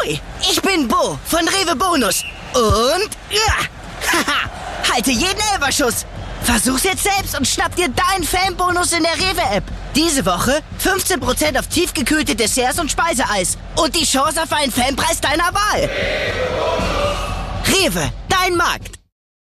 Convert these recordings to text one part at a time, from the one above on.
Ahoi, ich bin Bo von Rewe Bonus. Und, haha, halte jeden Elferschuss. Versuch's jetzt selbst und schnapp dir deinen Fanbonus in der Rewe-App. Diese Woche 15% auf tiefgekühlte Desserts und Speiseeis. Und die Chance auf einen Fanpreis deiner Wahl. Rewe, dein Markt.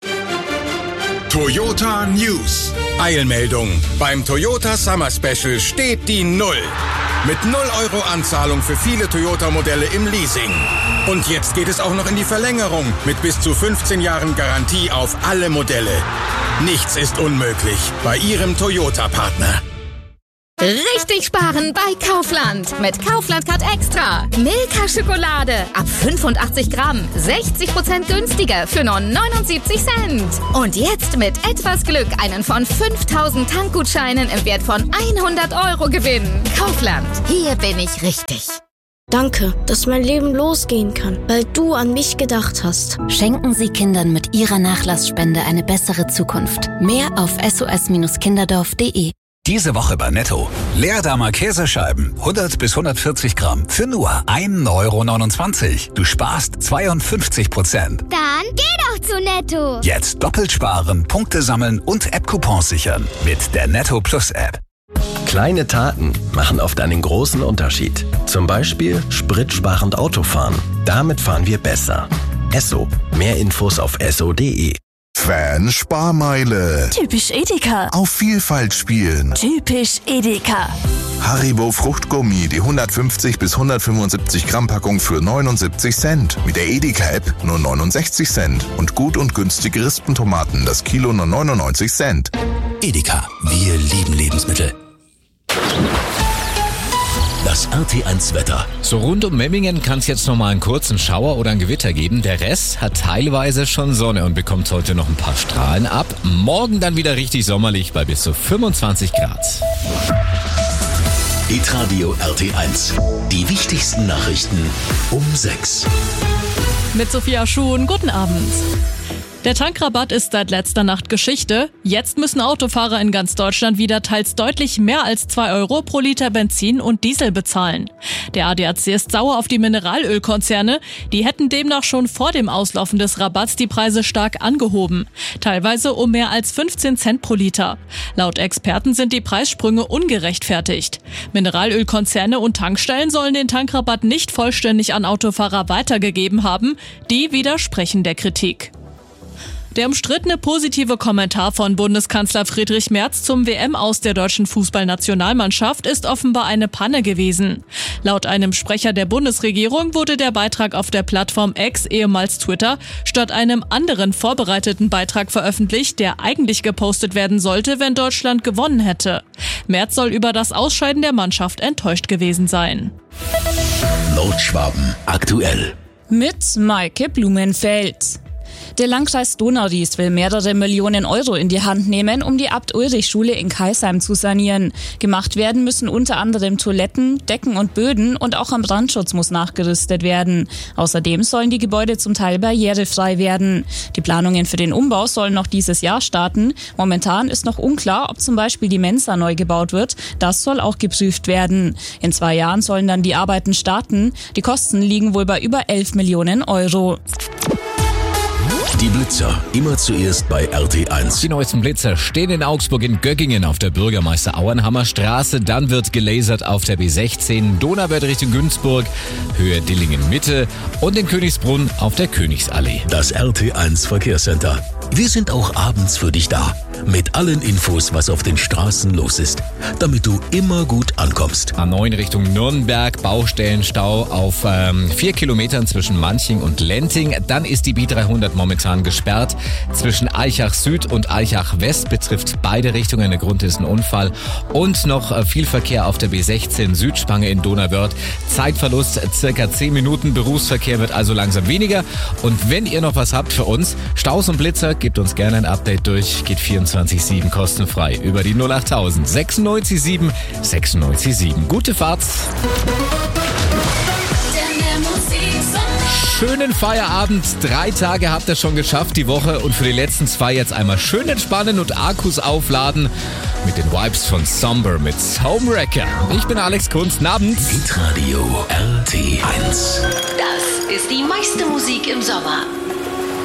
Toyota News. Eilmeldung. Beim Toyota Summer Special steht die 0. Mit 0 € Anzahlung für viele Toyota-Modelle im Leasing. Und jetzt geht es auch noch in die Verlängerung mit bis zu 15 Jahren Garantie auf alle Modelle. Nichts ist unmöglich bei Ihrem Toyota-Partner. Richtig sparen bei Kaufland. Mit Kaufland Card Extra. Milka Schokolade ab 85 Gramm. 60% günstiger für nur 79 Cent. Und jetzt mit etwas Glück einen von 5000 Tankgutscheinen im Wert von 100 € gewinnen. Kaufland. Hier bin ich richtig. Danke, dass mein Leben losgehen kann, weil du an mich gedacht hast. Schenken Sie Kindern mit Ihrer Nachlassspende eine bessere Zukunft. Mehr auf sos-kinderdorf.de. Diese Woche bei Netto. Leerdammer Käsescheiben, 100 bis 140 Gramm, für nur 1,29 €. Du sparst 52%. Dann geh doch zu Netto. Jetzt doppelt sparen, Punkte sammeln und App-Coupons sichern mit der Netto Plus App. Kleine Taten machen oft einen großen Unterschied. Zum Beispiel spritsparend Autofahren. Damit fahren wir besser. Esso. Mehr Infos auf esso.de. Fan-Sparmeile. Typisch Edeka. Auf Vielfalt spielen. Typisch Edeka. Haribo Fruchtgummi, die 150 bis 175 Gramm Packung für 79 Cent. Mit der Edeka-App nur 69 Cent. Und gut und günstige Rispentomaten, das Kilo nur 99 Cent. Edeka, wir lieben Lebensmittel. Das RT1-Wetter. So rund um Memmingen kann es jetzt noch mal einen kurzen Schauer oder ein Gewitter geben. Der Rest hat teilweise schon Sonne und bekommt heute noch ein paar Strahlen ab. Morgen dann wieder richtig sommerlich bei bis zu 25 Grad. Hitradio RT1. Die wichtigsten Nachrichten um 6. Mit Sophia Schuhn, guten Abend. Der Tankrabatt ist seit letzter Nacht Geschichte. Jetzt müssen Autofahrer in ganz Deutschland wieder teils deutlich mehr als 2 € pro Liter Benzin und Diesel bezahlen. Der ADAC ist sauer auf die Mineralölkonzerne. Die hätten demnach schon vor dem Auslaufen des Rabatts die Preise stark angehoben. Teilweise um mehr als 15 Cent pro Liter. Laut Experten sind die Preissprünge ungerechtfertigt. Mineralölkonzerne und Tankstellen sollen den Tankrabatt nicht vollständig an Autofahrer weitergegeben haben. Die widersprechen der Kritik. Der umstrittene positive Kommentar von Bundeskanzler Friedrich Merz zum WM-Aus der deutschen Fußballnationalmannschaft ist offenbar eine Panne gewesen. Laut einem Sprecher der Bundesregierung wurde der Beitrag auf der Plattform X, ehemals Twitter, statt einem anderen vorbereiteten Beitrag veröffentlicht, der eigentlich gepostet werden sollte, wenn Deutschland gewonnen hätte. Merz soll über das Ausscheiden der Mannschaft enttäuscht gewesen sein. Nordschwaben aktuell. Mit Maike Blumenfeld. Der Landkreis Donau-Ries will mehrere Millionen € in die Hand nehmen, um die Abt-Ulrich-Schule in Kaisheim zu sanieren. Gemacht werden müssen unter anderem Toiletten, Decken und Böden und auch am Brandschutz muss nachgerüstet werden. Außerdem sollen die Gebäude zum Teil barrierefrei werden. Die Planungen für den Umbau sollen noch dieses Jahr starten. Momentan ist noch unklar, ob zum Beispiel die Mensa neu gebaut wird. Das soll auch geprüft werden. In 2 Jahren sollen dann die Arbeiten starten. Die Kosten liegen wohl bei über 11 Millionen €. Die Blitzer, immer zuerst bei RT1. Die neuesten Blitzer stehen in Augsburg in Göggingen auf der Bürgermeister-Auenhammer Straße. Dann wird gelasert auf der B16 Donauwörth Richtung Günzburg, Höhe Dillingen-Mitte und in Königsbrunn auf der Königsallee. Das RT1 Verkehrscenter. Wir sind auch abends für dich da. Mit allen Infos, was auf den Straßen los ist. Damit du immer gut ankommst. A9 Richtung Nürnberg, Baustellenstau auf 4 Kilometern zwischen Manching und Lenting. Dann ist die B300 momentan gesperrt. Zwischen Aichach Süd und Aichach West betrifft beide Richtungen. Der Grund ist ein Unfall. Und noch viel Verkehr auf der B16 Südspange in Donauwörth. Zeitverlust circa 10 Minuten. Berufsverkehr wird also langsam weniger. Und wenn ihr noch was habt für uns, Staus und Blitzer, gebt uns gerne ein Update durch. Geht 24/7 kostenfrei über die 08000 967 967. Gute Fahrt. Schönen Feierabend. 3 Tage habt ihr schon geschafft die Woche und für die letzten 2 jetzt einmal schön entspannen und Akkus aufladen mit den Vibes von Somber mit Homewrecker. Ich bin Alex Kunz. Abend. Hitradio RT1. Das ist die meiste Musik im Sommer.